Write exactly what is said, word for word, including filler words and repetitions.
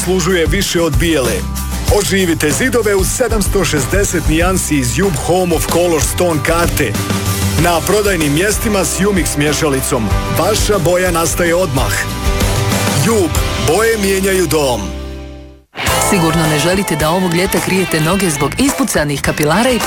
zaslužuje više od bijele. Oživite zidove u sedamsto šezdeset nijansi iz Jub Home of Color Stone karte. Na prodajnim mjestima s Jumix mješalicom. Vaša boja nastaje odmah. Jub, boje mijenjaju dom. Sigurno ne želite da ovog ljeta krijete noge zbog ispucanih kapilara i